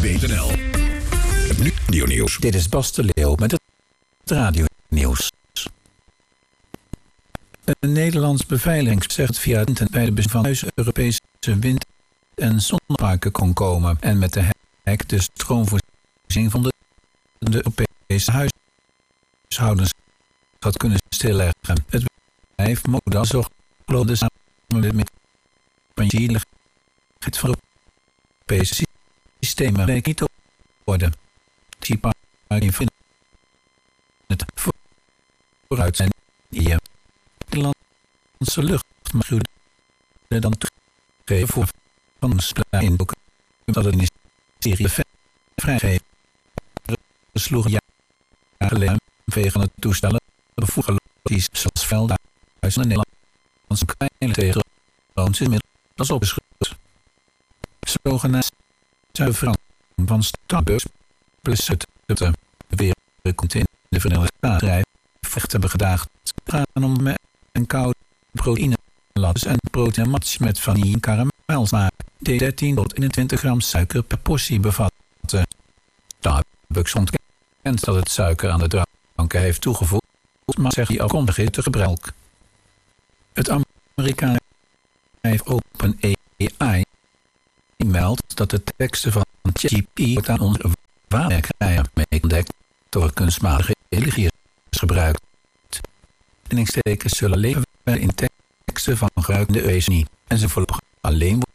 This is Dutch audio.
WNL. Het radio-nieuws. Dit is Bas de Leeuw met het radio-nieuws. Een Nederlands beveiliging zegt via internet bij de bezetting van huis Europese wind- en zonneparken kon komen en met de hek de stroomvoorziening van de Europese huishoudens had kunnen stilleggen. Het bedrijf Moda zocht samen met het van de Europese systemen bleek niet te worden. Die parken vinden het vooruit zijn hier. De Nederlandse luchtmacht gruwde dan toegeven voor van een splein ook dat het ministerie vrijgeeft. Sloegen jaar geleden vanwege het toestellen bevoegde logies zoals Veldhuizen en Nederlandse kleine tegenwoordig inmiddels opgeschud. Zogenaamd zuivering van Starbucks plus het wereldkomt in de Verenigde Staten vecht hebben gedaagd. Gaan om een koude proteïne ladders en proteïnematjes met vanille en karamelsmaak die 13 tot 21 gram suiker per portie bevatten. Starbucks ontkent dat het suiker aan de dranken heeft toegevoegd, maar zegt hij afkomstig is te gebruik. Het Amerikaanse bedrijf OpenAI meldt dat de teksten van ChatGPT aan onze waarnemingen mee ontdekt door kunstmatige intelligentie is gebruikt. De insteekers zullen leven in teksten van gebruikende wezens niet en ze voorlopig alleen